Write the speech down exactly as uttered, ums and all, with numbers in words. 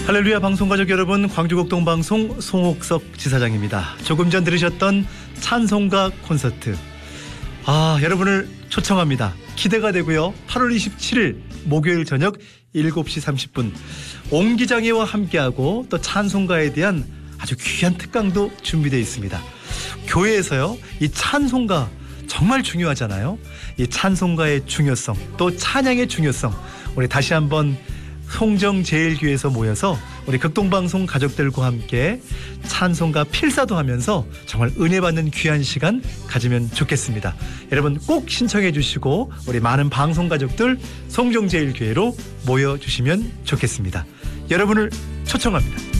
할렐루야 방송가족 여러분, 광주곡동방송 송옥석 지사장입니다. 조금 전 들으셨던 찬송가 콘서트, 아 여러분을 초청합니다. 기대가 되고요. 팔월 이십칠일 목요일 저녁 일곱 시 삼십 분 옹기장애와 함께하고 또 찬송가에 대한 아주 귀한 특강도 준비되어 있습니다. 교회에서요, 이 찬송가 정말 중요하잖아요. 이 찬송가의 중요성, 또 찬양의 중요성, 우리 다시 한번 송정제일교회에서 모여서 우리 극동방송 가족들과 함께 찬송가 필사도 하면서 정말 은혜 받는 귀한 시간 가지면 좋겠습니다. 여러분 꼭 신청해 주시고 우리 많은 방송 가족들 송정제일교회로 모여주시면 좋겠습니다. 여러분을 초청합니다.